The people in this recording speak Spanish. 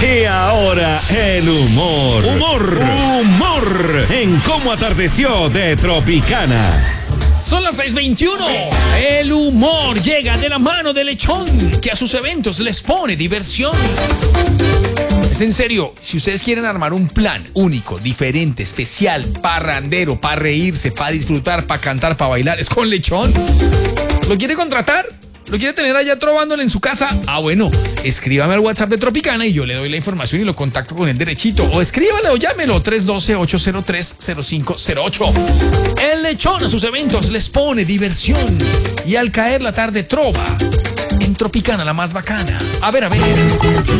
Y ahora el humor. Humor en Cómo Atardeció de Tropicana. Son las 6:21. El humor llega de la mano de Lechón, que a sus eventos les pone diversión. Es en serio, si ustedes quieren armar un plan único, diferente, especial, parrandero, para reírse, para disfrutar, para cantar, para bailar, es con Lechón. ¿Lo quiere contratar? ¿Lo quiere tener allá trovándole en su casa? Ah, bueno, escríbame al WhatsApp de Tropicana y yo le doy la información y lo contacto con él derechito. O escríbale o llámelo, 312-803-0508. El Lechón a sus eventos les pone diversión. Y al caer la tarde trova en Tropicana, la más bacana. A ver.